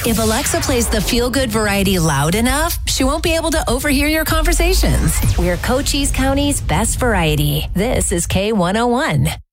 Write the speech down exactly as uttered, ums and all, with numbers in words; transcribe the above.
If Alexa plays the feel-good variety loud enough, she won't be able to overhear your conversations. We're Cochise County's best variety. This is K one oh one.